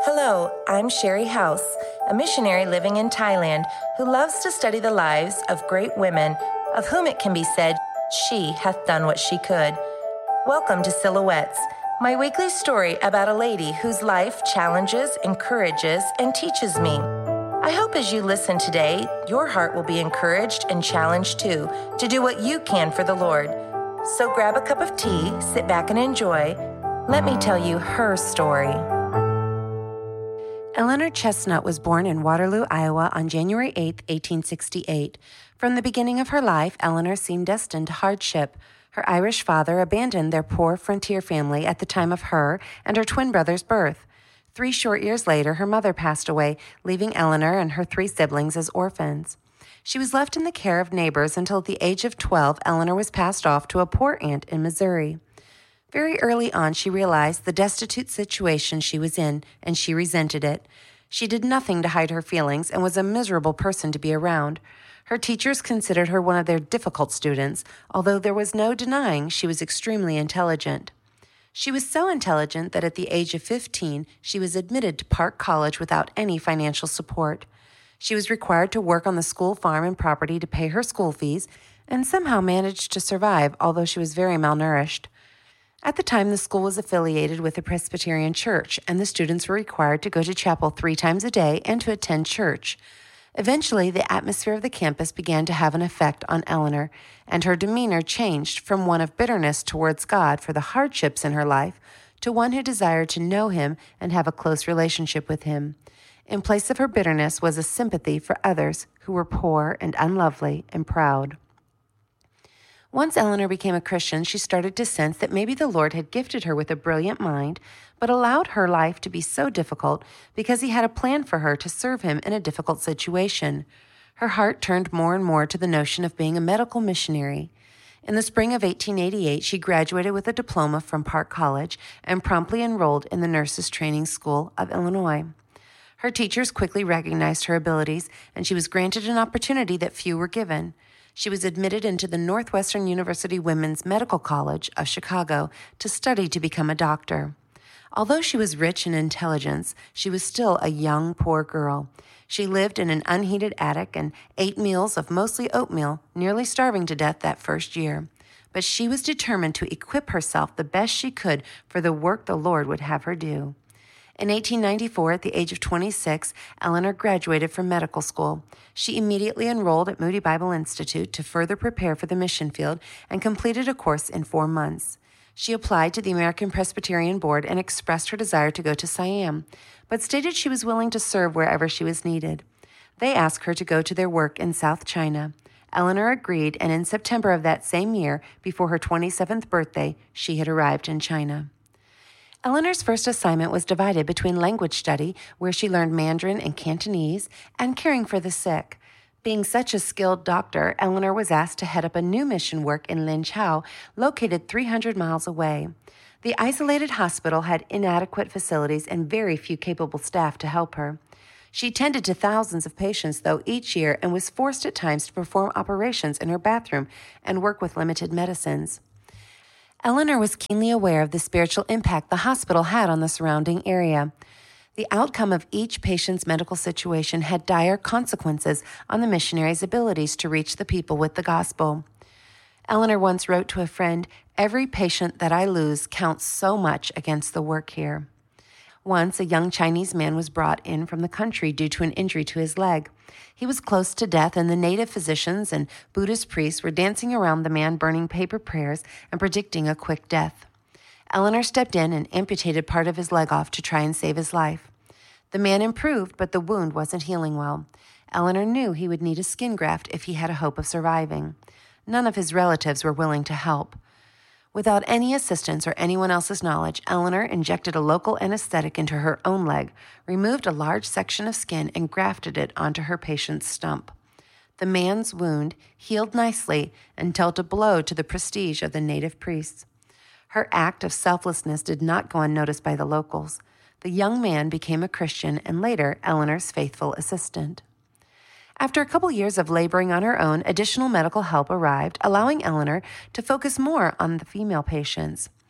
Hello, I'm Sherry House, a missionary living in Thailand who loves to study the lives of great women, of whom it can be said, she hath done what she could. Welcome to Silhouettes, my weekly story about a lady whose life challenges, encourages, and teaches me. I hope as you listen today, your heart will be encouraged and challenged too to do what you can for the Lord. So grab a cup of tea, sit back and enjoy. Let me tell you her story. Eleanor Chestnut was born in Waterloo, Iowa on January 8, 1868. From the beginning of her life, Eleanor seemed destined to hardship. Her Irish father abandoned their poor frontier family at the time of her and her twin brother's birth. 3 short years later, her mother passed away, leaving Eleanor and her 3 siblings as orphans. She was left in the care of neighbors until at the age of 12, Eleanor was passed off to a poor aunt in Missouri. Very early on, she realized the destitute situation she was in, and she resented it. She did nothing to hide her feelings and was a miserable person to be around. Her teachers considered her one of their difficult students, although there was no denying she was extremely intelligent. She was so intelligent that at the age of 15, she was admitted to Park College without any financial support. She was required to work on the school farm and property to pay her school fees, and somehow managed to survive, although she was very malnourished. At the time, the school was affiliated with the Presbyterian Church, and the students were required to go to chapel 3 times a day and to attend church. Eventually, the atmosphere of the campus began to have an effect on Eleanor, and her demeanor changed from one of bitterness towards God for the hardships in her life to one who desired to know Him and have a close relationship with Him. In place of her bitterness was a sympathy for others who were poor and unlovely and proud. Once Eleanor became a Christian, she started to sense that maybe the Lord had gifted her with a brilliant mind, but allowed her life to be so difficult because He had a plan for her to serve Him in a difficult situation. Her heart turned more and more to the notion of being a medical missionary. In the spring of 1888, she graduated with a diploma from Park College and promptly enrolled in the Nurses Training School of Illinois. Her teachers quickly recognized her abilities, and she was granted an opportunity that few were given. She was admitted into the Northwestern University Women's Medical College of Chicago to study to become a doctor. Although she was rich in intelligence, she was still a young, poor girl. She lived in an unheated attic and ate meals of mostly oatmeal, nearly starving to death that first year. But she was determined to equip herself the best she could for the work the Lord would have her do. In 1894, at the age of 26, Eleanor graduated from medical school. She immediately enrolled at Moody Bible Institute to further prepare for the mission field and completed a course in 4 months. She applied to the American Presbyterian Board and expressed her desire to go to Siam, but stated she was willing to serve wherever she was needed. They asked her to go to their work in South China. Eleanor agreed, and in September of that same year, before her 27th birthday, she had arrived in China. Eleanor's first assignment was divided between language study, where she learned Mandarin and Cantonese, and caring for the sick. Being such a skilled doctor, Eleanor was asked to head up a new mission work in Linqiao, located 300 miles away. The isolated hospital had inadequate facilities and very few capable staff to help her. She tended to thousands of patients, though, each year, and was forced at times to perform operations in her bathroom and work with limited medicines. Eleanor was keenly aware of the spiritual impact the hospital had on the surrounding area. The outcome of each patient's medical situation had dire consequences on the missionaries' abilities to reach the people with the gospel. Eleanor once wrote to a friend, "Every patient that I lose counts so much against the work here." Once, a young Chinese man was brought in from the country due to an injury to his leg. He was close to death, and the native physicians and Buddhist priests were dancing around the man, burning paper prayers and predicting a quick death. Eleanor stepped in and amputated part of his leg off to try and save his life. The man improved, but the wound wasn't healing well. Eleanor knew he would need a skin graft if he had a hope of surviving. None of his relatives were willing to help. Without any assistance or anyone else's knowledge, Eleanor injected a local anesthetic into her own leg, removed a large section of skin, and grafted it onto her patient's stump. The man's wound healed nicely and dealt a blow to the prestige of the native priests. Her act of selflessness did not go unnoticed by the locals. The young man became a Christian and later Eleanor's faithful assistant. After a couple years of laboring on her own, additional medical help arrived, allowing Eleanor to focus more on the female patients.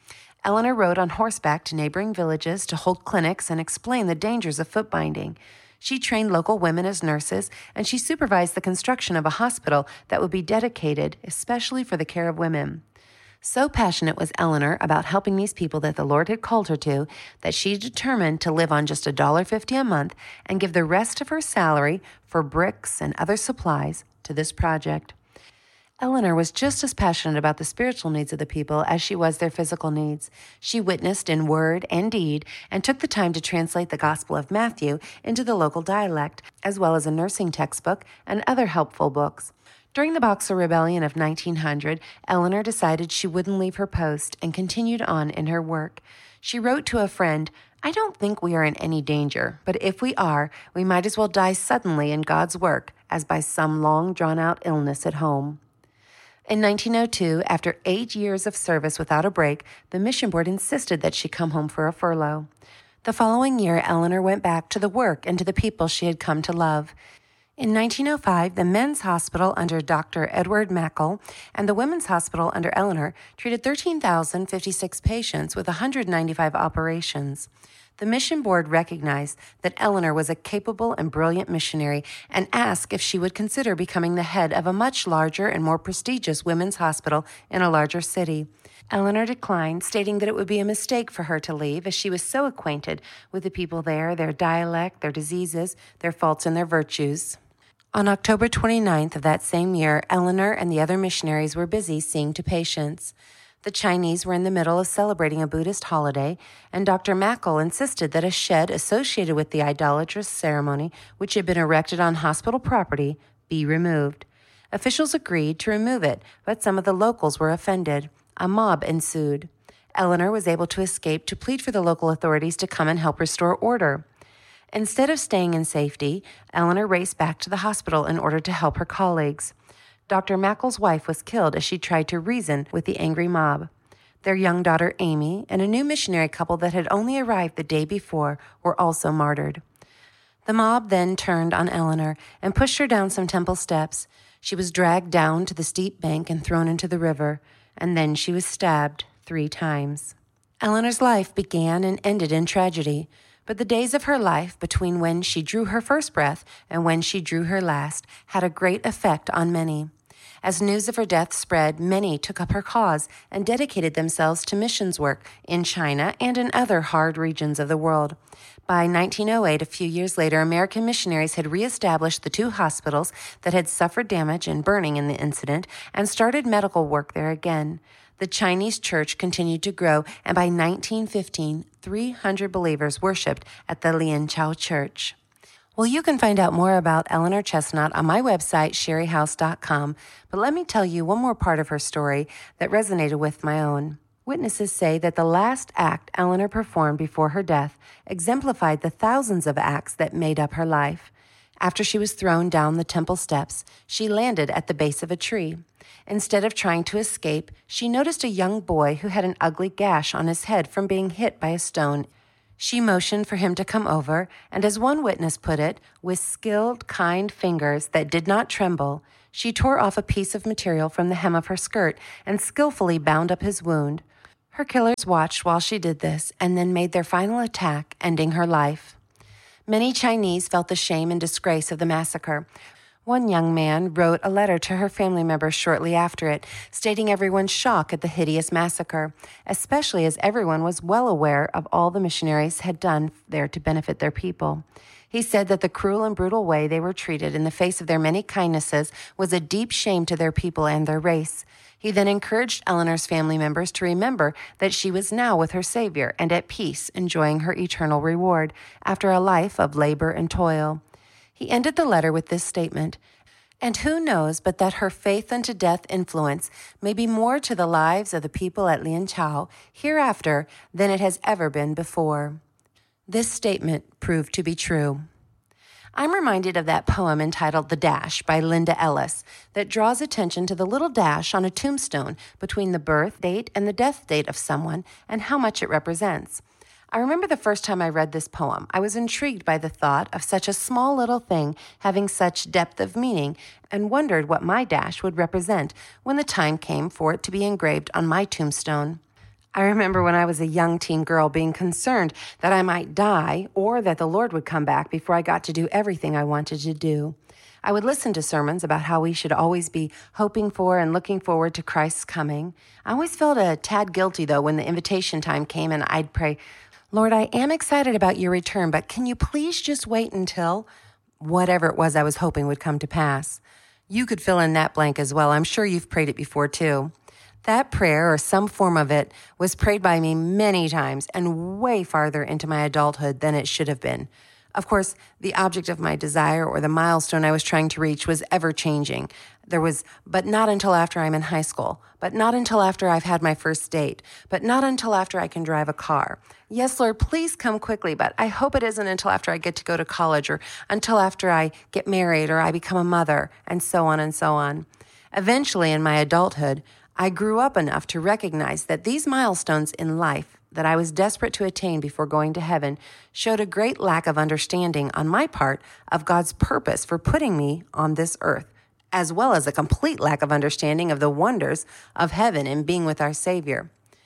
Eleanor rode on horseback to neighboring villages to hold clinics and explain the dangers of foot binding. She trained local women as nurses, and she supervised the construction of a hospital that would be dedicated especially for the care of women. So passionate was Eleanor about helping these people that the Lord had called her to, that she determined to live on just $1.50 a month and give the rest of her salary for bricks and other supplies to this project. Eleanor was just as passionate about the spiritual needs of the people as she was their physical needs. She witnessed in word and deed and took the time to translate the Gospel of Matthew into the local dialect, as well as a nursing textbook and other helpful books. During the Boxer Rebellion of 1900, Eleanor decided she wouldn't leave her post and continued on in her work. She wrote to a friend, "I don't think we are in any danger, but if we are, we might as well die suddenly in God's work as by some long drawn-out illness at home." In 1902, after 8 years of service without a break, the Mission Board insisted that she come home for a furlough. The following year, Eleanor went back to the work and to the people she had come to love. In 1905, the Men's Hospital under Dr. Edward Mackle and the Women's Hospital under Eleanor treated 13,056 patients with 195 operations. The Mission Board recognized that Eleanor was a capable and brilliant missionary and asked if she would consider becoming the head of a much larger and more prestigious women's hospital in a larger city. Eleanor declined, stating that it would be a mistake for her to leave as she was so acquainted with the people there, their dialect, their diseases, their faults, and their virtues. On October 29th of that same year, Eleanor and the other missionaries were busy seeing to patients. The Chinese were in the middle of celebrating a Buddhist holiday, and Dr. Mackle insisted that a shed associated with the idolatrous ceremony, which had been erected on hospital property, be removed. Officials agreed to remove it, but some of the locals were offended. A mob ensued. Eleanor was able to escape to plead for the local authorities to come and help restore order. Instead of staying in safety, Eleanor raced back to the hospital in order to help her colleagues. Dr. Mackle's wife was killed as she tried to reason with the angry mob. Their young daughter, Amy, and a new missionary couple that had only arrived the day before were also martyred. The mob then turned on Eleanor and pushed her down some temple steps. She was dragged down to the steep bank and thrown into the river, and then she was stabbed 3 times. Eleanor's life began and ended in tragedy. But the days of her life between when she drew her first breath and when she drew her last had a great effect on many. As news of her death spread, many took up her cause and dedicated themselves to missions work in China and in other hard regions of the world. By 1908, a few years later, American missionaries had reestablished the 2 hospitals that had suffered damage and burning in the incident and started medical work there again. The Chinese church continued to grow, and by 1915, 300 believers worshipped at the Lianchao Church. Well, you can find out more about Eleanor Chestnut on my website, sherryhouse.com, but let me tell you one more part of her story that resonated with my own. Witnesses say that the last act Eleanor performed before her death exemplified the thousands of acts that made up her life. After she was thrown down the temple steps, she landed at the base of a tree. Instead of trying to escape, she noticed a young boy who had an ugly gash on his head from being hit by a stone. She motioned for him to come over, and as one witness put it, with skilled, kind fingers that did not tremble, she tore off a piece of material from the hem of her skirt and skillfully bound up his wound. Her killers watched while she did this and then made their final attack, ending her life. Many Chinese felt the shame and disgrace of the massacre. One young man wrote a letter to her family members shortly after it, stating everyone's shock at the hideous massacre, especially as everyone was well aware of all the missionaries had done there to benefit their people. He said that the cruel and brutal way they were treated in the face of their many kindnesses was a deep shame to their people and their race. He then encouraged Eleanor's family members to remember that she was now with her Savior and at peace, enjoying her eternal reward after a life of labor and toil. He ended the letter with this statement, "And who knows but that her faith unto death influence may be more to the lives of the people at Lianchao hereafter than it has ever been before." This statement proved to be true. I'm reminded of that poem entitled The Dash by Linda Ellis that draws attention to the little dash on a tombstone between the birth date and the death date of someone and how much it represents. I remember the first time I read this poem, I was intrigued by the thought of such a small little thing having such depth of meaning and wondered what my dash would represent when the time came for it to be engraved on my tombstone. I remember when I was a young teen girl being concerned that I might die or that the Lord would come back before I got to do everything I wanted to do. I would listen to sermons about how we should always be hoping for and looking forward to Christ's coming. I always felt a tad guilty, though, when the invitation time came and I'd pray, Lord, I am excited about your return, but can you please just wait until whatever it was I was hoping would come to pass? You could fill in that blank as well. I'm sure you've prayed it before, too. That prayer, or some form of it, was prayed by me many times and way farther into my adulthood than it should have been. Of course, the object of my desire or the milestone I was trying to reach was ever changing. But not until after I'm in high school, but not until after I've had my first date, but not until after I can drive a car. Yes, Lord, please come quickly, but I hope it isn't until after I get to go to college or until after I get married or I become a mother, and so on and so on. Eventually, in my adulthood, I grew up enough to recognize that these milestones in life that I was desperate to attain before going to heaven showed a great lack of understanding on my part of God's purpose for putting me on this earth, as well as a complete lack of understanding of the wonders of heaven and being with our Savior.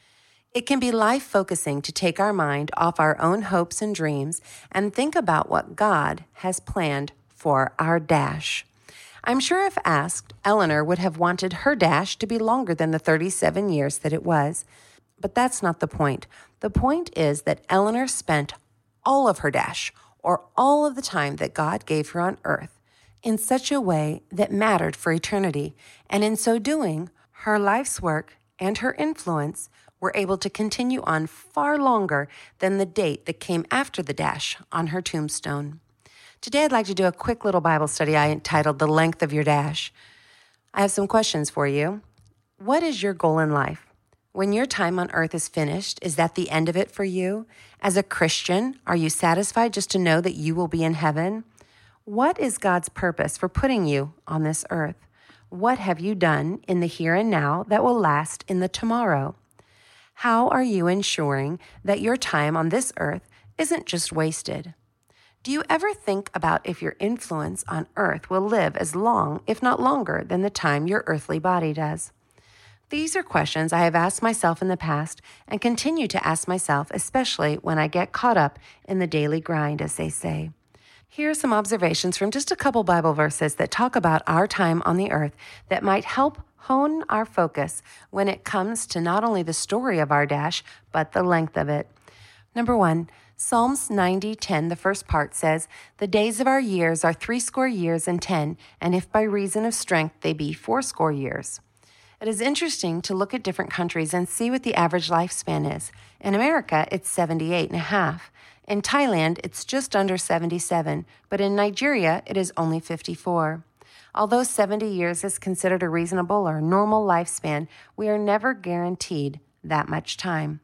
It can be life-focusing to take our mind off our own hopes and dreams and think about what God has planned for our dash. I'm sure if asked, Eleanor would have wanted her dash to be longer than the 37 years that it was. But that's not the point. The point is that Eleanor spent all of her dash, or all of the time that God gave her on earth, in such a way that mattered for eternity. And in so doing, her life's work and her influence were able to continue on far longer than the date that came after the dash on her tombstone. Today, I'd like to do a quick little Bible study I entitled The Length of Your Dash. I have some questions for you. What is your goal in life? When your time on earth is finished, is that the end of it for you? As a Christian, are you satisfied just to know that you will be in heaven? What is God's purpose for putting you on this earth? What have you done in the here and now that will last in the tomorrow? How are you ensuring that your time on this earth isn't just wasted? Do you ever think about if your influence on earth will live as long, if not longer, than the time your earthly body does? These are questions I have asked myself in the past and continue to ask myself, especially when I get caught up in the daily grind, as they say. Here are some observations from just a couple Bible verses that talk about our time on the earth that might help hone our focus when it comes to not only the story of our dash, but the length of it. Number 1, Psalms 90:10, the first part says, "The days of our years are 80 years and 10, and if by reason of strength they be 80 years. It is interesting to look at different countries and see what the average lifespan is. In America, it's 78.5. In Thailand, it's just under 77, but in Nigeria, it is only 54. Although 70 years is considered a reasonable or normal lifespan, we are never guaranteed that much time.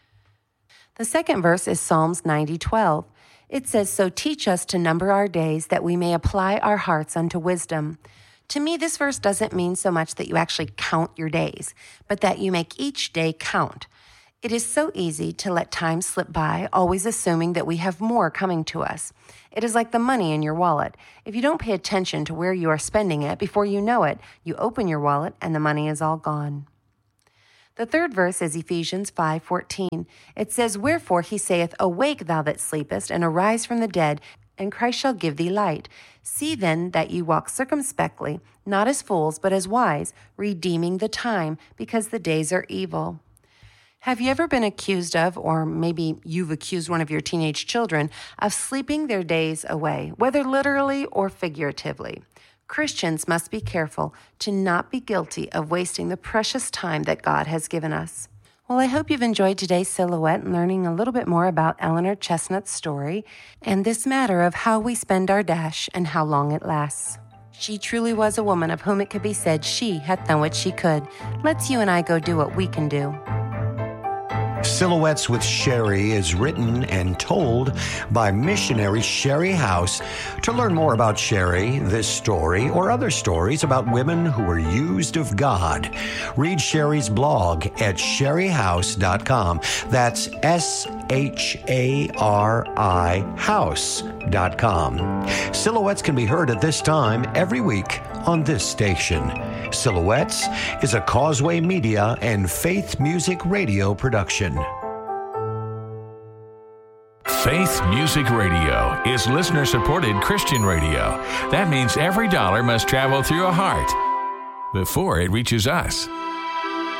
The second verse is Psalms 90:12. It says, "So teach us to number our days that we may apply our hearts unto wisdom." To me, this verse doesn't mean so much that you actually count your days, but that you make each day count. It is so easy to let time slip by, always assuming that we have more coming to us. It is like the money in your wallet. If you don't pay attention to where you are spending it, before you know it, you open your wallet and the money is all gone. The third verse is Ephesians 5:14. It says, "Wherefore he saith, Awake thou that sleepest, and arise from the dead, and Christ shall give thee light. See then that ye walk circumspectly, not as fools, but as wise, redeeming the time, because the days are evil." Have you ever been accused of, or maybe you've accused one of your teenage children, of sleeping their days away, whether literally or figuratively? Christians must be careful to not be guilty of wasting the precious time that God has given us. Well, I hope you've enjoyed today's Silhouette and learning a little bit more about Eleanor Chestnut's story and this matter of how we spend our dash and how long it lasts. She truly was a woman of whom it could be said she hath done what she could. Let's you and I go do what we can do. Silhouettes with Sherry is written and told by missionary Sherry House. To learn more about Sherry, this story, or other stories about women who were used of God, read Sherry's blog at sherryhouse.com. That's House.com. Silhouettes can be heard at this time every week on this station. Silhouettes is a Causeway Media and Faith Music Radio production. Faith Music Radio is listener-supported Christian radio. That means every dollar must travel through a heart before it reaches us.